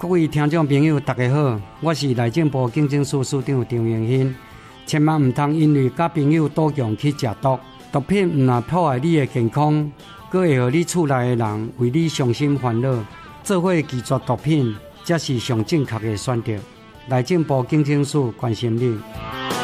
各位听众朋友，大家好，我是内政部警政署署长张永新。千万唔通因为甲朋友赌强去食毒，毒品唔但破坏你的健康，阁会互你厝内的人为你伤心烦恼，做伙拒绝毒品，才是上正确的选择。内政部警政署关心你。